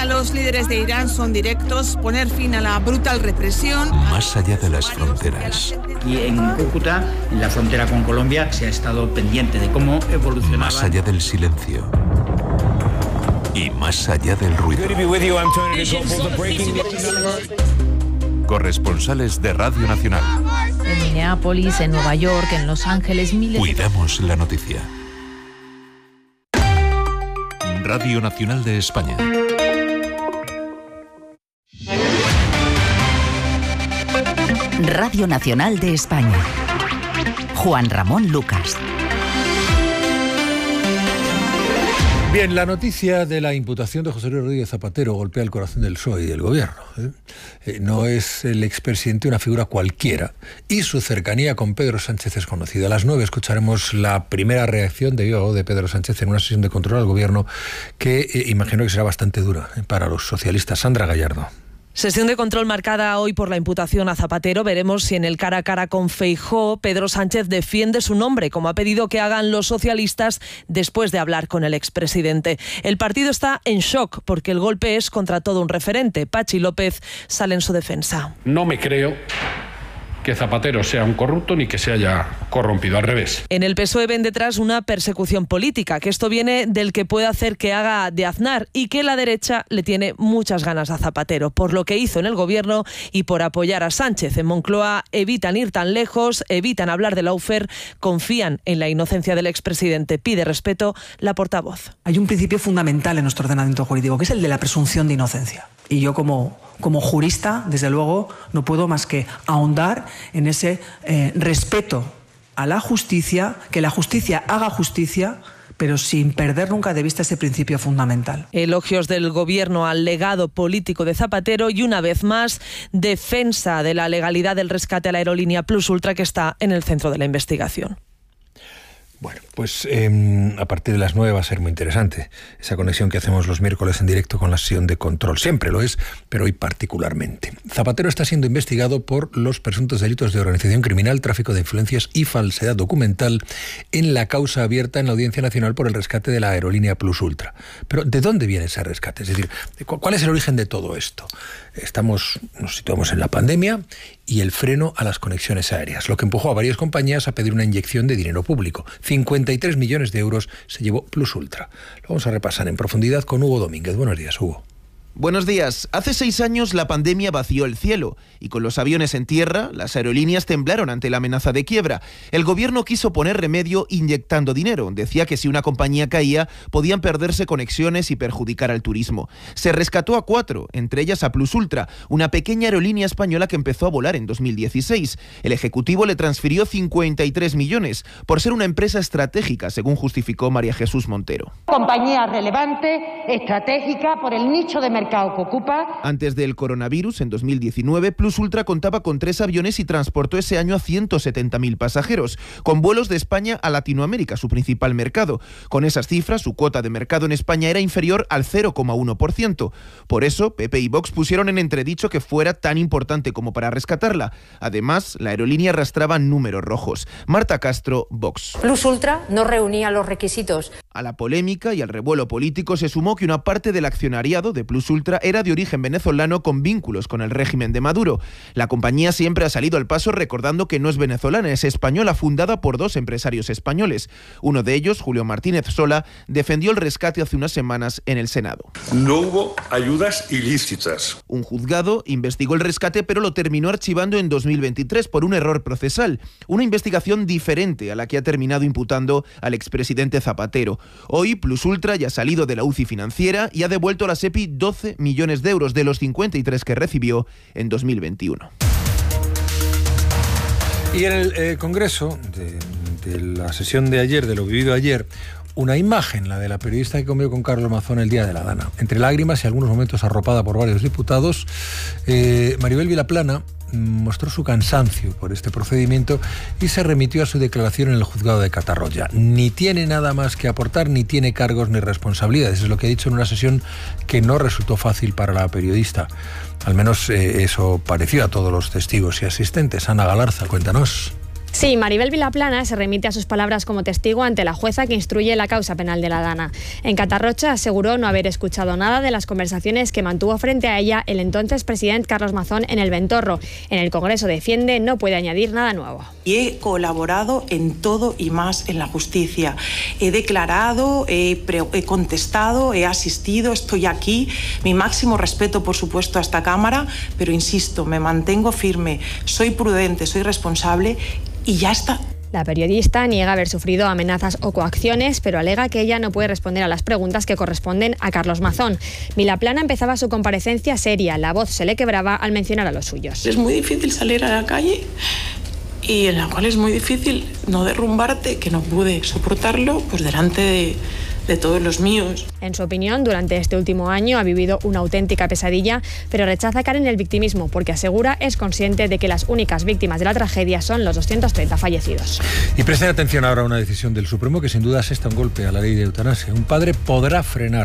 a los líderes de Irán son directos: poner fin a la brutal represión. Más allá de las fronteras. Y en Cúcuta, en la frontera con Colombia, se ha estado pendiente de cómo evolucionaba. Más allá del silencio. Y más allá del ruido. Corresponsales de Radio Nacional. En Minneapolis, en Nueva York, en Los Ángeles, miles. Cuidamos la noticia. Radio Nacional de España. Radio Nacional de España. Juan Ramón Lucas. Bien, la noticia de la imputación de José Luis Rodríguez Zapatero golpea el corazón del PSOE y del gobierno. No es el expresidente una figura cualquiera y su cercanía con Pedro Sánchez es conocida. A las 9 escucharemos la primera reacción de Pedro Sánchez en una sesión de control al gobierno que imagino que será bastante dura para los socialistas. Sandra Gallardo. Sesión de control marcada hoy por la imputación a Zapatero. Veremos si en el cara a cara con Feijóo, Pedro Sánchez defiende su nombre, como ha pedido que hagan los socialistas después de hablar con el expresidente. El partido está en shock porque el golpe es contra todo un referente. Pachi López sale en su defensa. No me creo que Zapatero sea un corrupto ni que se haya corrompido, al revés. En el PSOE ven detrás una persecución política, que esto viene del que puede hacer que haga de Aznar y que la derecha le tiene muchas ganas a Zapatero, por lo que hizo en el gobierno y por apoyar a Sánchez. En Moncloa evitan ir tan lejos, evitan hablar de Lawfare, confían en la inocencia del expresidente. Pide respeto la portavoz. Hay un principio fundamental en nuestro ordenamiento jurídico, que es el de la presunción de inocencia. Y yo como jurista, desde luego, no puedo más que ahondar en ese respeto a la justicia, que la justicia haga justicia, pero sin perder nunca de vista ese principio fundamental. Elogios del gobierno al legado político de Zapatero y, una vez más, defensa de la legalidad del rescate a la aerolínea Plus Ultra, que está en el centro de la investigación. Bueno, pues a partir de las 9 va a ser muy interesante esa conexión que hacemos los miércoles en directo con la sesión de control. Siempre lo es, pero hoy particularmente. Zapatero está siendo investigado por los presuntos delitos de organización criminal, tráfico de influencias y falsedad documental en la causa abierta en la Audiencia Nacional por el rescate de la aerolínea Plus Ultra. Pero ¿de dónde viene ese rescate? Es decir, ¿cuál es el origen de todo esto? Nos situamos en la pandemia y el freno a las conexiones aéreas, lo que empujó a varias compañías a pedir una inyección de dinero público. 53 millones de euros se llevó Plus Ultra. Lo vamos a repasar en profundidad con Hugo Domínguez. Buenos días, Hugo. Buenos días. Hace 6 años la pandemia vació el cielo y con los aviones en tierra, las aerolíneas temblaron ante la amenaza de quiebra. El gobierno quiso poner remedio inyectando dinero. Decía que si una compañía caía, podían perderse conexiones y perjudicar al turismo. Se rescató a 4, entre ellas a Plus Ultra, una pequeña aerolínea española que empezó a volar en 2016. El Ejecutivo le transfirió 53 millones por ser una empresa estratégica, según justificó María Jesús Montero. Compañía relevante, estratégica, por el nicho de mercado que ocupa. Antes del coronavirus, en 2019, Plus Ultra contaba con 3 aviones y transportó ese año a 170.000 pasajeros, con vuelos de España a Latinoamérica, su principal mercado. Con esas cifras, su cuota de mercado en España era inferior al 0,1%. Por eso, PP y Vox pusieron en entredicho que fuera tan importante como para rescatarla. Además, la aerolínea arrastraba números rojos. Marta Castro, Vox. Plus Ultra no reunía los requisitos. A la polémica y al revuelo político se sumó que una parte del accionariado de Plus Ultra era de origen venezolano con vínculos con el régimen de Maduro. La compañía siempre ha salido al paso recordando que no es venezolana, es española, fundada por 2 empresarios españoles. Uno de ellos, Julio Martínez Sola, defendió el rescate hace unas semanas en el Senado. No hubo ayudas ilícitas. Un juzgado investigó el rescate, pero lo terminó archivando en 2023 por un error procesal. Una investigación diferente a la que ha terminado imputando al expresidente Zapatero. Hoy, Plus Ultra ya ha salido de la UCI financiera y ha devuelto a la SEPI 12 millones de euros de los 53 que recibió en 2021. Y en el Congreso, de la sesión de ayer, de lo vivido ayer, una imagen, la de la periodista que comió con Carlos Mazón el día de la Dana. Entre lágrimas y algunos momentos arropada por varios diputados, Maribel Vilaplana mostró su cansancio por este procedimiento y se remitió a su declaración en el juzgado de Catarroya. Ni tiene nada más que aportar, ni tiene cargos ni responsabilidades. Es lo que ha dicho en una sesión que no resultó fácil para la periodista. Al menos eso pareció a todos los testigos y asistentes. Ana Galarza, cuéntanos. Sí, Maribel Vilaplana se remite a sus palabras como testigo ante la jueza que instruye la causa penal de la Dana. En Catarrocha aseguró no haber escuchado nada de las conversaciones que mantuvo frente a ella el entonces presidente Carlos Mazón en el Ventorro. En el Congreso defiende no puede añadir nada nuevo. Y he colaborado en todo y más en la justicia. He declarado, he contestado, he asistido, estoy aquí. Mi máximo respeto, por supuesto, a esta Cámara, pero insisto, me mantengo firme, soy prudente, soy responsable y ya está. La periodista niega haber sufrido amenazas o coacciones, pero alega que ella no puede responder a las preguntas que corresponden a Carlos Mazón. Vilaplana empezaba su comparecencia seria, la voz se le quebraba al mencionar a los suyos. Es muy difícil salir a la calle y en la cual es muy difícil no derrumbarte, que no pude soportarlo pues delante de todos los míos. En su opinión, durante este último año ha vivido una auténtica pesadilla, pero rechaza caer en el victimismo porque asegura es consciente de que las únicas víctimas de la tragedia son los 230 fallecidos. Y presten atención ahora a una decisión del Supremo que sin duda asesta un golpe a la ley de eutanasia. Un padre podrá frenar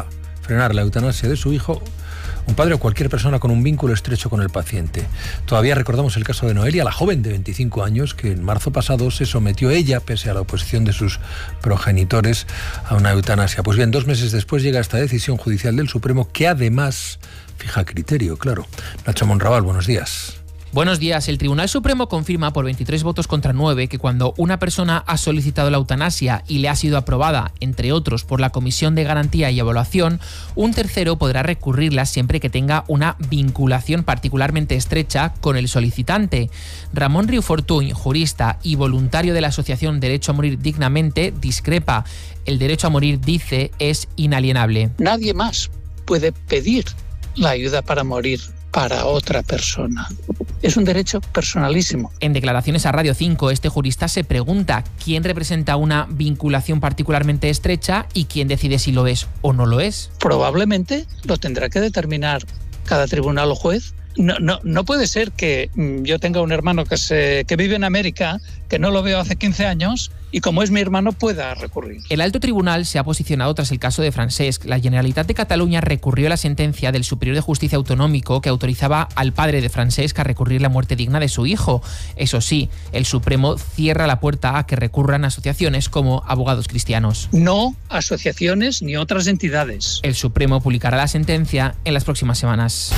la eutanasia de su hijo, un padre o cualquier persona con un vínculo estrecho con el paciente. Todavía recordamos el caso de Noelia, la joven de 25 años, que en marzo pasado se sometió ella, pese a la oposición de sus progenitores, a una eutanasia. Pues bien, 2 meses después llega esta decisión judicial del Supremo que además fija criterio, claro. Nacho Monraval, buenos días. Buenos días. El Tribunal Supremo confirma por 23 votos contra 9 que cuando una persona ha solicitado la eutanasia y le ha sido aprobada, entre otros, por la Comisión de Garantía y Evaluación, un tercero podrá recurrirla siempre que tenga una vinculación particularmente estrecha con el solicitante. Ramón Riu Fortuny, jurista y voluntario de la Asociación Derecho a Morir Dignamente, discrepa. El derecho a morir, dice, es inalienable. Nadie más puede pedir la ayuda para morir para otra persona. Es un derecho personalísimo. En declaraciones a Radio 5, este jurista se pregunta quién representa una vinculación particularmente estrecha y quién decide si lo es o no lo es. Probablemente lo tendrá que determinar cada tribunal o juez. No puede ser que yo tenga un hermano que vive en América, que no lo veo hace 15 años, y como es mi hermano pueda recurrir. El alto tribunal se ha posicionado tras el caso de Francesc. La Generalitat de Cataluña recurrió la sentencia del Superior de Justicia Autonómico que autorizaba al padre de Francesc a recurrir la muerte digna de su hijo. Eso sí, el Supremo cierra la puerta a que recurran asociaciones como Abogados Cristianos. No asociaciones ni otras entidades. El Supremo publicará la sentencia en las próximas semanas.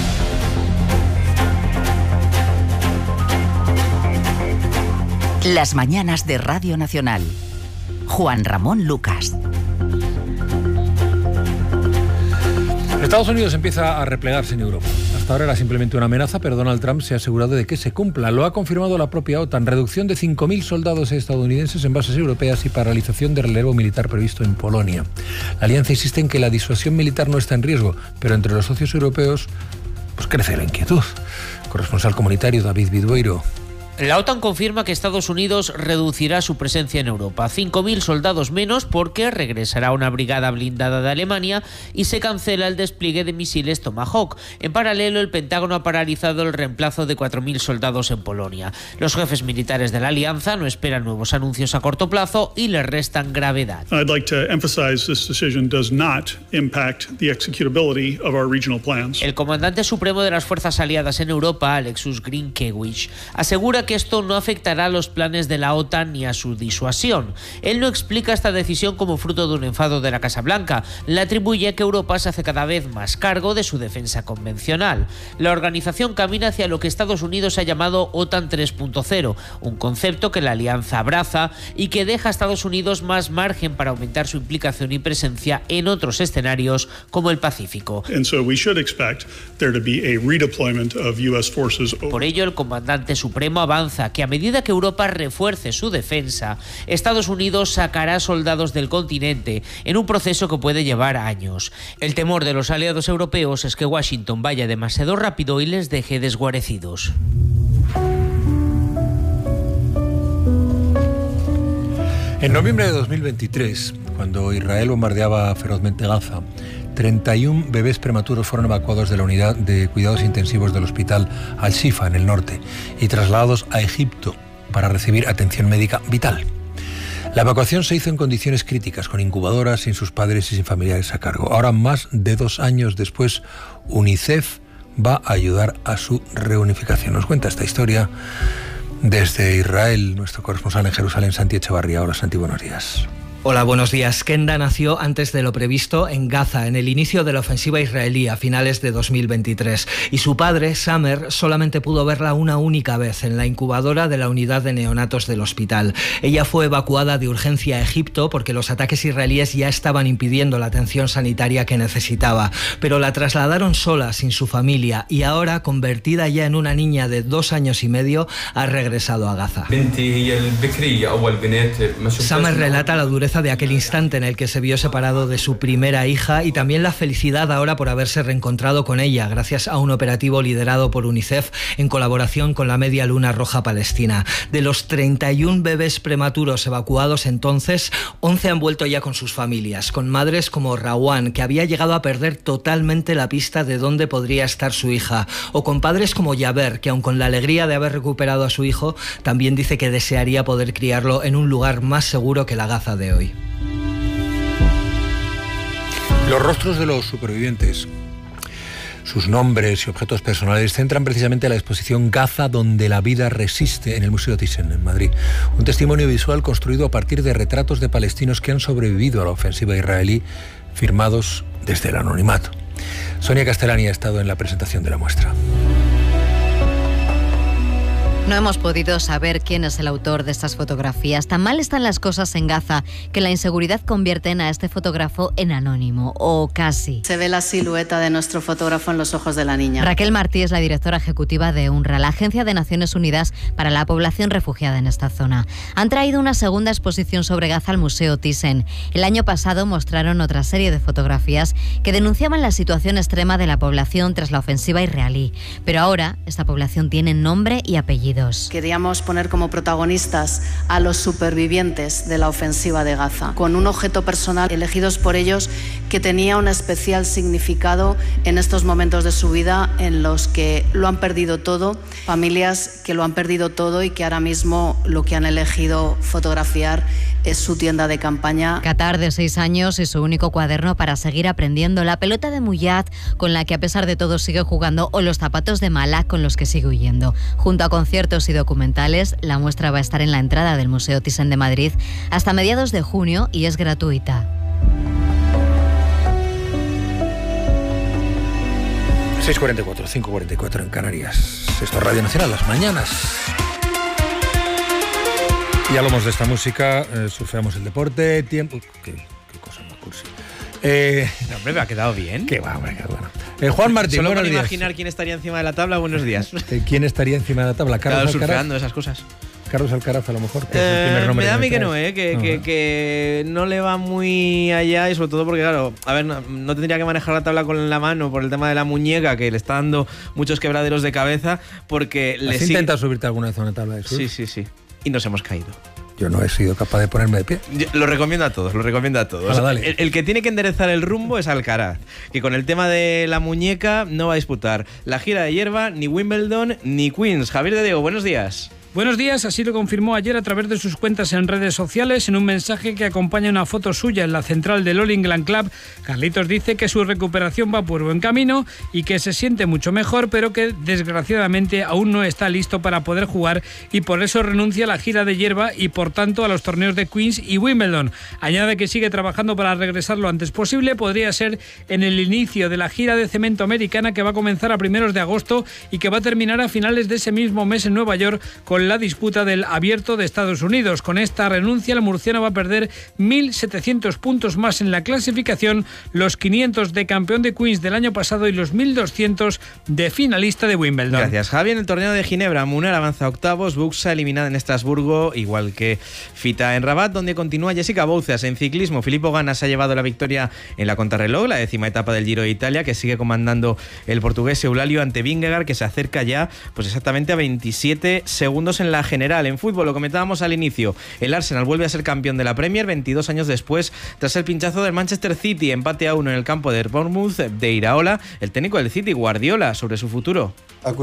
Las mañanas de Radio Nacional. Juan Ramón Lucas. Estados Unidos empieza a replegarse en Europa. Hasta ahora era simplemente una amenaza, pero Donald Trump se ha asegurado de que se cumpla. Lo ha confirmado la propia OTAN. Reducción de 5.000 soldados estadounidenses en bases europeas y paralización de relevo militar previsto en Polonia. La alianza insiste en que la disuasión militar no está en riesgo, pero entre los socios europeos pues crece la inquietud. Corresponsal comunitario David Bidueiro. La OTAN confirma que Estados Unidos reducirá su presencia en Europa. 5.000 soldados menos porque regresará una brigada blindada de Alemania y se cancela el despliegue de misiles Tomahawk. En paralelo, el Pentágono ha paralizado el reemplazo de 4.000 soldados en Polonia. Los jefes militares de la alianza no esperan nuevos anuncios a corto plazo y les restan gravedad. I'd like to emphasize this decision does not impact the executability of our regional plans. El comandante supremo de las fuerzas aliadas en Europa, Alexus Grynkewicz, asegura que esto no afectará a los planes de la OTAN ni a su disuasión. Él no explica esta decisión como fruto de un enfado de la Casa Blanca. Le atribuye a que Europa se hace cada vez más cargo de su defensa convencional. La organización camina hacia lo que Estados Unidos ha llamado OTAN 3.0, un concepto que la alianza abraza y que deja a Estados Unidos más margen para aumentar su implicación y presencia en otros escenarios como el Pacífico. Por ello, el comandante supremo avanza que a medida que Europa refuerce su defensa, Estados Unidos sacará soldados del continente en un proceso que puede llevar años. El temor de los aliados europeos es que Washington vaya demasiado rápido y les deje desguarecidos. En noviembre de 2023, cuando Israel bombardeaba ferozmente Gaza, 31 bebés prematuros fueron evacuados de la unidad de cuidados intensivos del hospital Al-Shifa en el norte y trasladados a Egipto para recibir atención médica vital. La evacuación se hizo en condiciones críticas, con incubadoras, sin sus padres y sin familiares a cargo. Ahora, más de 2 años después, UNICEF va a ayudar a su reunificación. Nos cuenta esta historia Desde Israel, nuestro corresponsal en Jerusalén, Santi Echevarría. Hola, Santi, buenos días. Hola, buenos días. Kenda nació antes de lo previsto en Gaza, en el inicio de la ofensiva israelí a finales de 2023. Y su padre, Samer, solamente pudo verla una única vez en la incubadora de la unidad de neonatos del hospital. Ella fue evacuada de urgencia a Egipto porque los ataques israelíes ya estaban impidiendo la atención sanitaria que necesitaba. Pero la trasladaron sola, sin su familia, y ahora, convertida ya en una niña de 2 años y medio, ha regresado a Gaza. Samer relata la dureza de aquel instante en el que se vio separado de su primera hija y también la felicidad ahora por haberse reencontrado con ella gracias a un operativo liderado por UNICEF en colaboración con la Media Luna Roja Palestina. De los 31 bebés prematuros evacuados entonces, 11 han vuelto ya con sus familias, con madres como Rawan, que había llegado a perder totalmente la pista de dónde podría estar su hija, o con padres como Yaber, que aun con la alegría de haber recuperado a su hijo, también dice que desearía poder criarlo en un lugar más seguro que la Gaza de hoy. Los rostros de los supervivientes, sus nombres y objetos personales centran precisamente la exposición Gaza donde la vida resiste en el Museo Thyssen, en Madrid. Un testimonio visual construido a partir de retratos de palestinos que han sobrevivido a la ofensiva israelí, firmados desde el anonimato. Sonia Castellani ha estado en la presentación de la muestra. No hemos podido saber quién es el autor de estas fotografías. Tan mal están las cosas en Gaza que la inseguridad convierten a este fotógrafo en anónimo, o casi. Se ve la silueta de nuestro fotógrafo en los ojos de la niña. Raquel Martí es la directora ejecutiva de UNRWA, la Agencia de Naciones Unidas para la Población Refugiada en esta zona. Han traído una segunda exposición sobre Gaza al Museo Thyssen. El año pasado mostraron otra serie de fotografías que denunciaban la situación extrema de la población tras la ofensiva israelí. Pero ahora esta población tiene nombre y apellido. Queríamos poner como protagonistas a los supervivientes de la ofensiva de Gaza, con un objeto personal elegidos por ellos que tenía un especial significado en estos momentos de su vida en los que lo han perdido todo, familias que lo han perdido todo y que ahora mismo lo que han elegido fotografiar es su tienda de campaña. Qatar, de 6 años, y su único cuaderno para seguir aprendiendo, la pelota de Muyad con la que a pesar de todo sigue jugando, o los zapatos de Malak con los que sigue huyendo. Junto a conciertos y documentales, la muestra va a estar en la entrada del Museo Thyssen de Madrid hasta mediados de junio y es gratuita. 6:44, 5:44 en Canarias. Esto es Radio Nacional, las mañanas. Y hablamos de esta música, surfeamos el deporte, tiempo... Qué cosa más cursi. No, hombre, me ha quedado bien. Qué va, hombre, qué bueno. Juan Martín, solo buenos para días. imaginar quién estaría encima de la tabla, buenos días. ¿Quién estaría encima de la tabla? Claro, Carlos surfeando Alcaraz. Esas cosas. Carlos Alcaraz, a lo mejor. Que es el primer nombre me da a mí que traes. no, que no le va muy allá, y sobre todo porque, claro, a ver, no tendría que manejar la tabla con la mano por el tema de la muñeca, que le está dando muchos quebraderos de cabeza, porque ¿Has intentado subirte alguna vez a una tabla de surf? Sí. Y nos hemos caído. Yo no he sido capaz de ponerme de pie. Lo recomiendo a todos. Hala, dale. El que tiene que enderezar el rumbo es Alcaraz, que con el tema de la muñeca no va a disputar la gira de hierba, ni Wimbledon, ni Queens. Javier de Diego, buenos días. Buenos días, así lo confirmó ayer a través de sus cuentas en redes sociales en un mensaje que acompaña una foto suya en la central del All England Club. Carlitos dice que su recuperación va por buen camino y que se siente mucho mejor, pero que desgraciadamente aún no está listo para poder jugar y por eso renuncia a la gira de hierba y por tanto a los torneos de Queens y Wimbledon. Añade que sigue trabajando para regresar lo antes posible, podría ser en el inicio de la gira de cemento americana que va a comenzar a primeros de agosto y que va a terminar a finales de ese mismo mes en Nueva York con la disputa del Abierto de Estados Unidos. Con esta renuncia, el murciano va a perder 1.700 puntos más en la clasificación, los 500 de campeón de Queens del año pasado y los 1.200 de finalista de Wimbledon. Gracias, Javi. En el torneo de Ginebra, Munar avanza a octavos, Buxa eliminada en Estrasburgo, igual que Fita en Rabat, donde continúa Jessica Bouzas. En ciclismo, Filippo Ganna se ha llevado la victoria en la contrarreloj, la 10ª etapa del Giro de Italia, que sigue comandando el portugués Eulalia ante Vingegaard, que se acerca ya pues exactamente a 27 segundos en la general. En fútbol, lo comentábamos al inicio, el Arsenal vuelve a ser campeón de la Premier 22 años después, tras el pinchazo del Manchester City, empate a 1 en el campo de Bournemouth de Iraola. El técnico del City, Guardiola, sobre su futuro.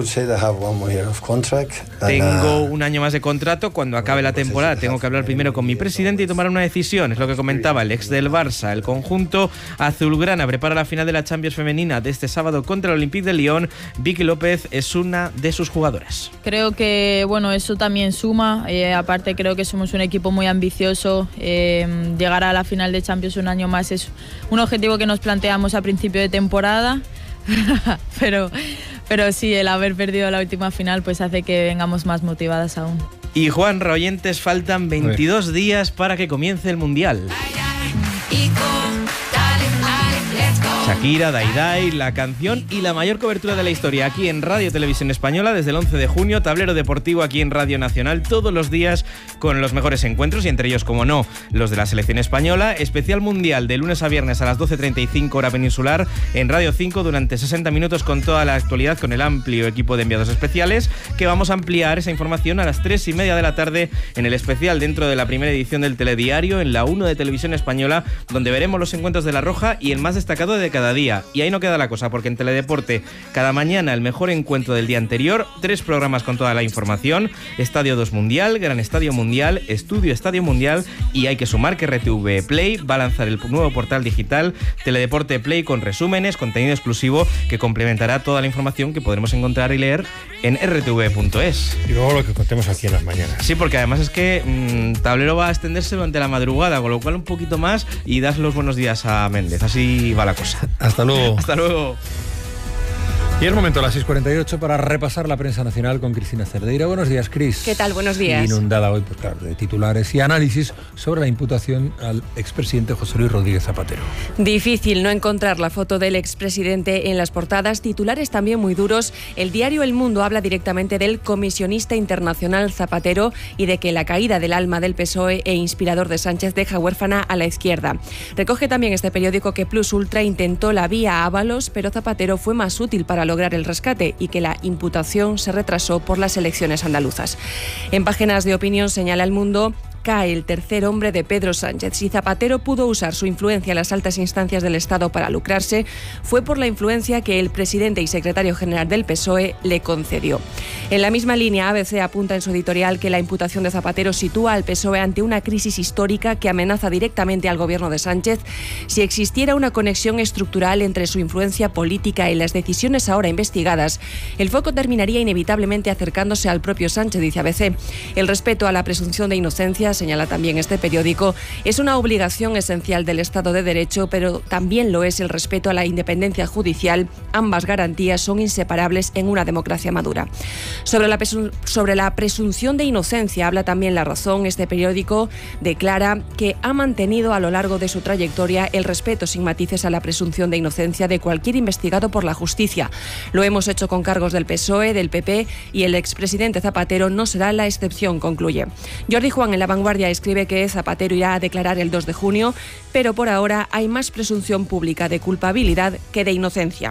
Tengo un año más de contrato. Cuando acabe la temporada tengo que hablar primero con mi presidente y tomar una decisión. Es lo que comentaba el ex del Barça. El conjunto azulgrana prepara la final de la Champions femenina de este sábado contra el Olympique de Lyon. Vicky López es una de sus jugadoras. Creo que eso también suma. Aparte creo que somos un equipo muy ambicioso. Llegar a la final de Champions un año más es un objetivo que nos planteamos a principio de temporada. pero sí, el haber perdido la última final pues hace que vengamos más motivadas aún. Y Juan, oyentes, faltan 22 días para que comience el Mundial. Shakira, Dai Dai, la canción y la mayor cobertura de la historia aquí en Radio Televisión Española desde el 11 de junio, tablero deportivo aquí en Radio Nacional todos los días con los mejores encuentros y entre ellos, como no, los de la selección española, especial mundial de lunes a viernes a las 12:35 hora peninsular en Radio 5 durante 60 minutos con toda la actualidad con el amplio equipo de enviados especiales que vamos a ampliar esa información a las 3:30 de la tarde en el especial dentro de la primera edición del Telediario en la 1 de Televisión Española donde veremos los encuentros de La Roja y el más destacado de cada día. Y ahí no queda la cosa, porque en Teledeporte cada mañana el mejor encuentro del día anterior, 3 programas con toda la información, Estadio 2 Mundial, Gran Estadio Mundial, Estudio Estadio Mundial y hay que sumar que RTV Play va a lanzar el nuevo portal digital Teledeporte Play con resúmenes, contenido exclusivo que complementará toda la información que podremos encontrar y leer en rtv.es. Y luego lo que contemos aquí en las mañanas. Sí, porque además es que Tablero va a extenderse durante la madrugada, con lo cual un poquito más y das los buenos días a Méndez. Así va la cosa. Hasta luego. Hasta luego. Y es momento a las 6:48 para repasar la prensa nacional con Cristina Cerdeira. Buenos días, Cris. ¿Qué tal? Buenos días. Inundada hoy, pues claro, de titulares y análisis sobre la imputación al expresidente José Luis Rodríguez Zapatero. Difícil no encontrar la foto del expresidente en las portadas, titulares también muy duros. El diario El Mundo habla directamente del comisionista internacional Zapatero y de que la caída del alma del PSOE e inspirador de Sánchez deja huérfana a la izquierda. Recoge también este periódico que Plus Ultra intentó la vía Ábalos, pero Zapatero fue más útil para lograr el rescate y que la imputación se retrasó por las elecciones andaluzas. En páginas de opinión señala El Mundo: cae el tercer hombre de Pedro Sánchez. Si Zapatero pudo usar su influencia en las altas instancias del Estado para lucrarse, fue por la influencia que el presidente y secretario general del PSOE le concedió. En la misma línea, ABC apunta en su editorial que la imputación de Zapatero sitúa al PSOE ante una crisis histórica que amenaza directamente al gobierno de Sánchez. Si existiera una conexión estructural entre su influencia política y las decisiones ahora investigadas, el foco terminaría inevitablemente acercándose al propio Sánchez, dice ABC. El respeto a la presunción de inocencia, señala también este periódico, es una obligación esencial del Estado de Derecho, pero también lo es el respeto a la independencia judicial. Ambas garantías son inseparables en una democracia madura. Sobre la presunción de inocencia habla también La Razón. Este periódico declara que ha mantenido a lo largo de su trayectoria el respeto sin matices a la presunción de inocencia de cualquier investigado por la justicia. Lo hemos hecho con cargos del PSOE, del PP y el expresidente Zapatero no será la excepción, concluye. Jordi Juan en La Vanguardia escribe que Zapatero irá a declarar el 2 de junio, pero por ahora hay más presunción pública de culpabilidad que de inocencia.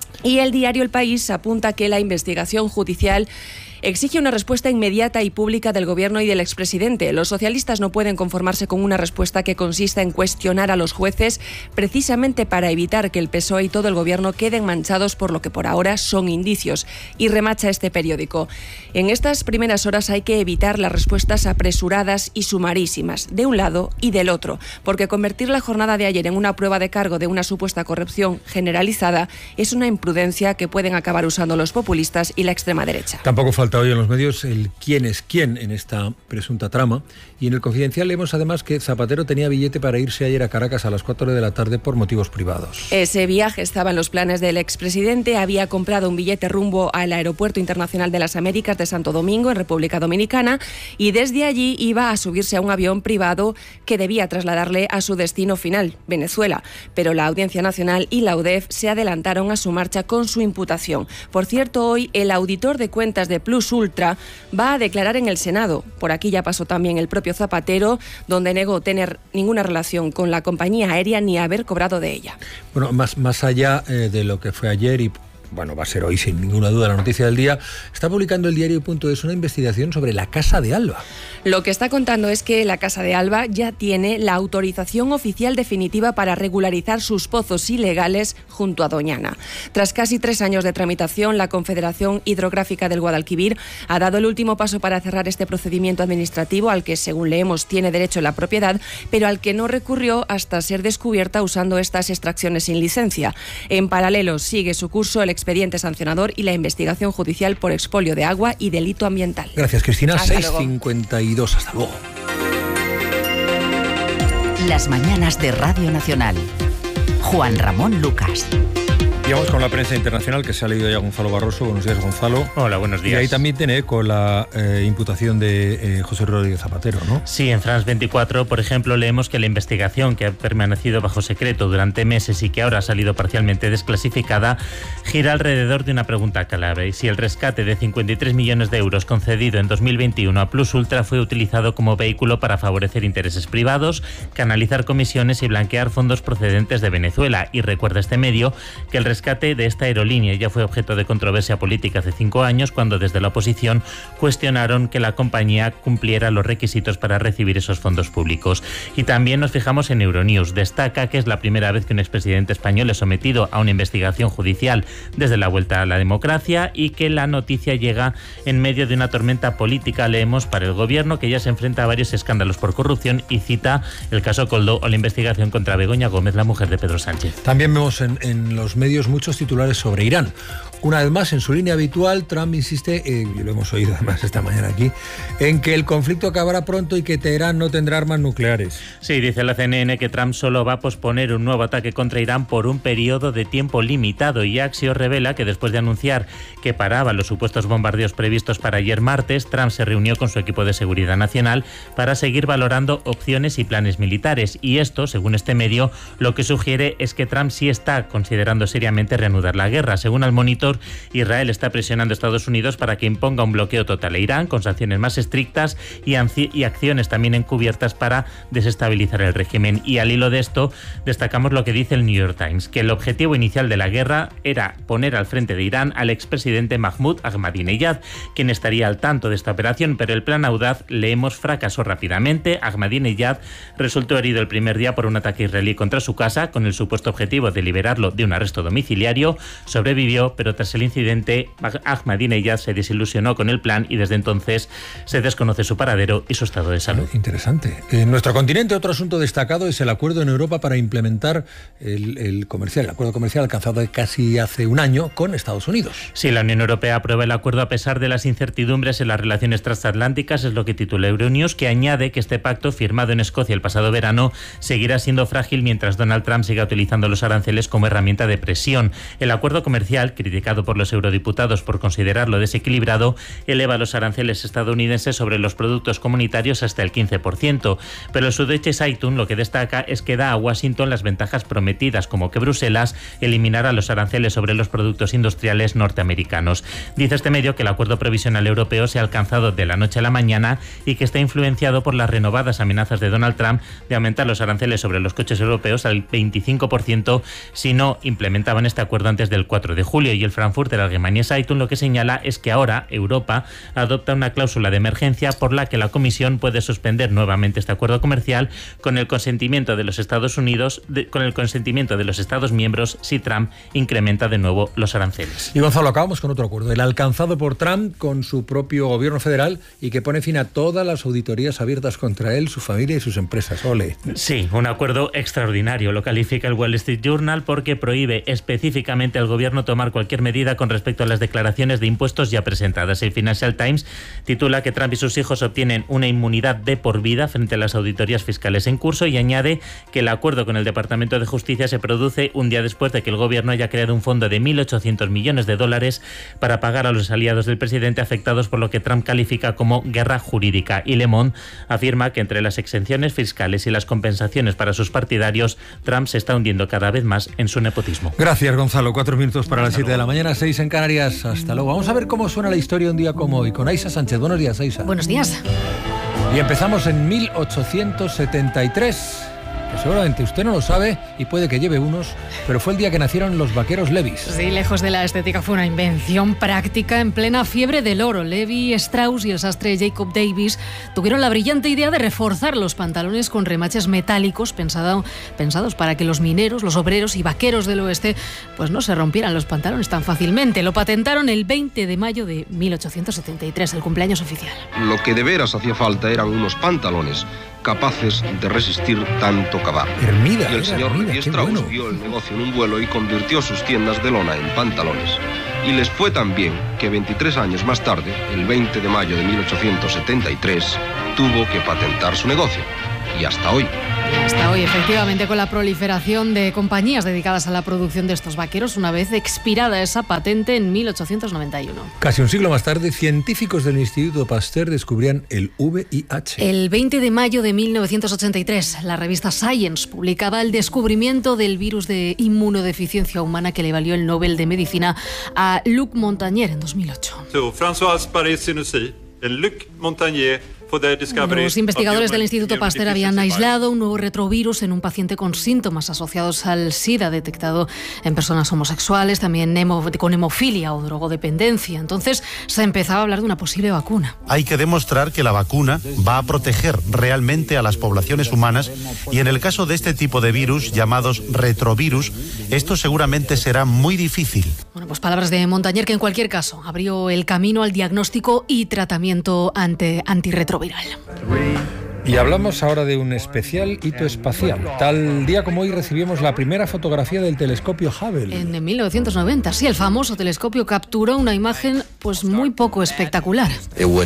Y el diario El País apunta que la investigación judicial exige una respuesta inmediata y pública del Gobierno y del expresidente. Los socialistas no pueden conformarse con una respuesta que consista en cuestionar a los jueces precisamente para evitar que el PSOE y todo el Gobierno queden manchados por lo que por ahora son indicios. Y remacha este periódico: en estas primeras horas hay que evitar las respuestas apresuradas y sumarísimas, de un lado y del otro, porque convertir la jornada de ayer en una prueba de cargo de una supuesta corrupción generalizada es una imprudencia que pueden acabar usando los populistas y la extrema derecha. Tampoco falta hoy en los medios el quién es quién en esta presunta trama, y en el Confidencial leemos además que Zapatero tenía billete para irse ayer a Caracas a las 4 de la tarde por motivos privados. Ese viaje estaba en los planes del expresidente. Había comprado un billete rumbo al Aeropuerto Internacional de las Américas de Santo Domingo, en República Dominicana, y desde allí iba a subirse a un avión privado que debía trasladarle a su destino final, Venezuela. Pero la Audiencia Nacional y la UDEF se adelantaron a su marcha con su imputación. Por cierto, hoy el auditor de cuentas de Plus Ultra va a declarar en el Senado. Por aquí ya pasó también el propio Zapatero, donde negó tener ninguna relación con la compañía aérea ni haber cobrado de ella. Bueno, más allá de lo que fue ayer y bueno, va a ser hoy sin ninguna duda la noticia del día, está publicando el diario.es una investigación sobre la Casa de Alba. Lo que está contando es que la Casa de Alba ya tiene la autorización oficial definitiva para regularizar sus pozos ilegales junto a Doñana. Tras casi 3 años de tramitación, la Confederación Hidrográfica del Guadalquivir ha dado el último paso para cerrar este procedimiento administrativo al que, según leemos, tiene derecho la propiedad, pero al que no recurrió hasta ser descubierta usando estas extracciones sin licencia. En paralelo, sigue su curso el expediente sancionador y la investigación judicial por expolio de agua y delito ambiental. Gracias, Cristina. Hasta 6:52. Hasta luego. Las mañanas de Radio Nacional. Juan Ramón Lucas. Y vamos con la prensa internacional, que se ha leído ya Gonzalo Barroso. Buenos días, Gonzalo. Hola, buenos días. Y ahí también tiene eco la imputación de José Rodríguez Zapatero, ¿no? Sí, en France 24, por ejemplo, leemos que la investigación, que ha permanecido bajo secreto durante meses y que ahora ha salido parcialmente desclasificada, gira alrededor de una pregunta clave: si el rescate de 53 millones de euros concedido en 2021 a Plus Ultra fue utilizado como vehículo para favorecer intereses privados, canalizar comisiones y blanquear fondos procedentes de Venezuela. Y recuerda este medio que el rescate de esta aerolínea ya fue objeto de controversia política hace 5 años, cuando desde la oposición cuestionaron que la compañía cumpliera los requisitos para recibir esos fondos públicos. Y también nos fijamos en Euronews. Destaca que es la primera vez que un expresidente español es sometido a una investigación judicial desde la vuelta a la democracia, y que la noticia llega en medio de una tormenta política, leemos, para el gobierno, que ya se enfrenta a varios escándalos por corrupción, y cita el caso Coldo o la investigación contra Begoña Gómez, la mujer de Pedro Sánchez. También vemos en los medios muchos titulares sobre Irán. Una vez más, en su línea habitual, Trump insiste, y lo hemos oído además esta mañana aquí, en que el conflicto acabará pronto y que Teherán no tendrá armas nucleares. Sí, dice la CNN que Trump solo va a posponer un nuevo ataque contra Irán por un periodo de tiempo limitado, y Axios revela que después de anunciar que paraba los supuestos bombardeos previstos para ayer martes, Trump se reunió con su equipo de seguridad nacional para seguir valorando opciones y planes militares. Y esto, según este medio, lo que sugiere es que Trump sí está considerando seriamente reanudar la guerra. Según el Monitor, Israel está presionando a Estados Unidos para que imponga un bloqueo total a Irán, con sanciones más estrictas y acciones también encubiertas para desestabilizar el régimen. Y al hilo de esto, destacamos lo que dice el New York Times, que el objetivo inicial de la guerra era poner al frente de Irán al expresidente Mahmoud Ahmadinejad, quien estaría al tanto de esta operación, pero el plan audaz, leemos, fracasó rápidamente. Ahmadinejad resultó herido el primer día por un ataque israelí contra su casa, con el supuesto objetivo de liberarlo de un arresto domiciliario. Sobrevivió, pero tras el incidente, Ahmadinejad se desilusionó con el plan y desde entonces se desconoce su paradero y su estado de salud. Interesante. En nuestro continente, otro asunto destacado es el acuerdo en Europa para implementar el acuerdo comercial alcanzado casi hace un año con Estados Unidos. Sí, la Unión Europea aprueba el acuerdo a pesar de las incertidumbres en las relaciones transatlánticas, es lo que titula Euronews, que añade que este pacto, firmado en Escocia el pasado verano, seguirá siendo frágil mientras Donald Trump siga utilizando los aranceles como herramienta de presión. El acuerdo comercial, criticado por los eurodiputados por considerarlo desequilibrado, eleva los aranceles estadounidenses sobre los productos comunitarios hasta el 15%. Pero el Süddeutsche Zeitung lo que destaca es que da a Washington las ventajas prometidas, como que Bruselas eliminará los aranceles sobre los productos industriales norteamericanos. Dice este medio que el acuerdo provisional europeo se ha alcanzado de la noche a la mañana y que está influenciado por las renovadas amenazas de Donald Trump de aumentar los aranceles sobre los coches europeos al 25% si no implementaban este acuerdo antes del 4 de julio. Y el Frankfurter Allgemeine Zeitung lo que señala es que ahora Europa adopta una cláusula de emergencia por la que la Comisión puede suspender nuevamente este acuerdo comercial con el consentimiento de los Estados Unidos, con el consentimiento de los Estados miembros, si Trump incrementa de nuevo los aranceles. Y Gonzalo, acabamos con otro acuerdo, el alcanzado por Trump con su propio gobierno federal y que pone fin a todas las auditorías abiertas contra él, su familia y sus empresas. Ole. Sí, un acuerdo extraordinario, lo califica el Wall Street Journal, porque prohíbe específicamente al gobierno tomar cualquier medida con respecto a las declaraciones de impuestos ya presentadas. El Financial Times titula que Trump y sus hijos obtienen una inmunidad de por vida frente a las auditorías fiscales en curso, y añade que el acuerdo con el Departamento de Justicia se produce un día después de que el gobierno haya creado un fondo de $1.800 millones para pagar a los aliados del presidente afectados por lo que Trump califica como guerra jurídica. Y Le Monde afirma que entre las exenciones fiscales y las compensaciones para sus partidarios, Trump se está hundiendo cada vez más en su nepotismo. Gracias, Gonzalo. 4 minutos para las 7 de la mañana, 6 en Canarias. Hasta luego. Vamos a ver cómo suena la historia un día como hoy con Aisa Sánchez. Buenos días, Aisa. Buenos días. Y empezamos en 1873. Que seguramente usted no lo sabe y puede que lleve unos, pero fue el día que nacieron los vaqueros Levis. Sí, lejos de la estética fue una invención práctica en plena fiebre del oro. Levi Strauss y el sastre Jacob Davis tuvieron la brillante idea de reforzar los pantalones con remaches metálicos pensados para que los mineros, los obreros y vaqueros del oeste pues no se rompieran los pantalones tan fácilmente. Lo patentaron el 20 de mayo de 1873, el cumpleaños oficial. Lo que de veras hacía falta eran unos pantalones capaces de resistir tanto cavar. Hermida, y el señor Hermida, Levi Strauss vio el negocio en un vuelo y convirtió sus tiendas de lona en pantalones. Y les fue tan bien que 23 años más tarde, el 20 de mayo de 1873, tuvo que patentar su negocio. Y hasta hoy. Hasta hoy, efectivamente, con la proliferación de compañías dedicadas a la producción de estos vaqueros, una vez expirada esa patente en 1891. Casi un siglo más tarde, científicos del Instituto Pasteur descubrían el VIH. El 20 de mayo de 1983, la revista Science publicaba el descubrimiento del virus de inmunodeficiencia humana que le valió el Nobel de Medicina a Luc Montagnier en 2008. François Paris-Sinoussi y Luc Montagnier. Los investigadores del Instituto Pasteur habían aislado un nuevo retrovirus en un paciente con síntomas asociados al SIDA detectado en personas homosexuales, también con hemofilia o drogodependencia. Entonces se empezaba a hablar de una posible vacuna. Hay que demostrar que la vacuna va a proteger realmente a las poblaciones humanas y en el caso de este tipo de virus llamados retrovirus, esto seguramente será muy difícil. Bueno, pues palabras de Montagnier, que en cualquier caso abrió el camino al diagnóstico y tratamiento antirretroviral. Y hablamos ahora de un especial hito espacial. Tal día como hoy recibimos la primera fotografía del telescopio Hubble. En 1990, sí, el famoso telescopio capturó una imagen pues muy poco espectacular. No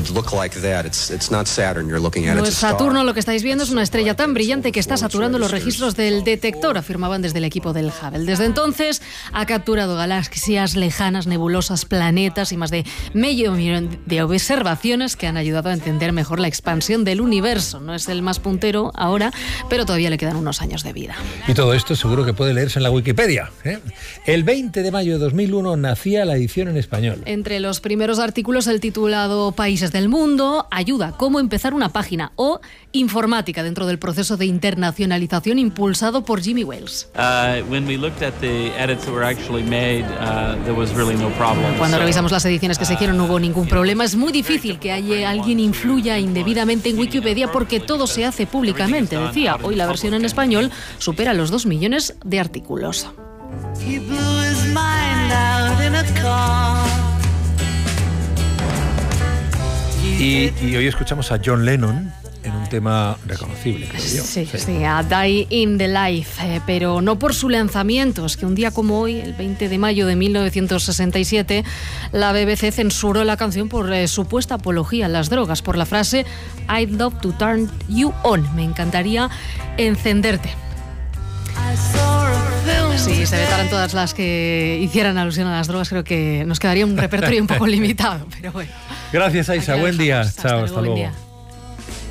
es Saturno lo que estáis viendo, es una estrella tan brillante que está saturando los registros del detector, afirmaban desde el equipo del Hubble. Desde entonces ha capturado galaxias lejanas, nebulosas, planetas y más de medio millón de observaciones que han ayudado a entender mejor la expansión del universo. No es el más puntero ahora, pero todavía le quedan unos años de vida. Y todo esto seguro que puede leerse en la Wikipedia, ¿eh? El 20 de mayo de 2001 nacía la edición en español. Entre los primeros artículos, el titulado Países del Mundo, Ayuda, cómo empezar una página, o Informática dentro del proceso de internacionalización impulsado por Jimmy Wales. Cuando revisamos las ediciones que se hicieron no hubo ningún problema. Es muy difícil que alguien influya indebidamente en Wikipedia porque todo se hace públicamente, decía. Hoy la versión en español supera los 2 millones de artículos. Y hoy escuchamos a John Lennon en un tema reconocible, creo yo. Sí, a Die in the Life, pero no por su lanzamiento. Es que un día como hoy, el 20 de mayo de 1967, la BBC censuró la canción por supuesta apología a las drogas, por la frase I'd love to turn you on, me encantaría encenderte. Si se vetaran todas las que hicieran alusión a las drogas, creo que nos quedaría un repertorio un poco limitado, pero bueno. Gracias, Aisha. Buen día. Chao, hasta luego.